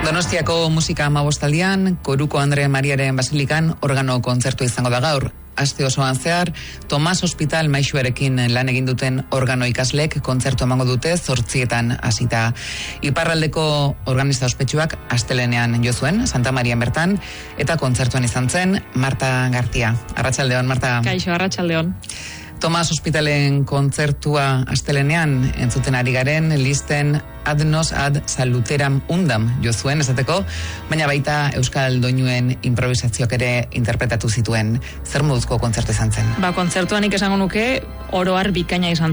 Donostiako musika 15aldian, Koruko Andre Mariaren Basilikan organo kontzertu izango da gaur. Aste osoan zehar, Tomas Hospital maisuarekin lan egin duten organo ikaslek kontzertu emango dute 8:00 hasita. Iparraldeko organista ospetsuak astelenean jo zuen, Santa Marian bertan, eta kontzertuan izan zen Marta Gartia. Arratsaldeon, Marta. Kaixo, arratsaldeon. Tomas Hospitalen kontzertua astelenean entzuten ari garen, listen ad nos ad saluteram undam jo zuen esateko, baina baita euskal doinuen improvisazioak ere interpretatu zituen. Zer moduzko kontzertu izan zen? Kontzertuan esango nuke oro har bikaina izan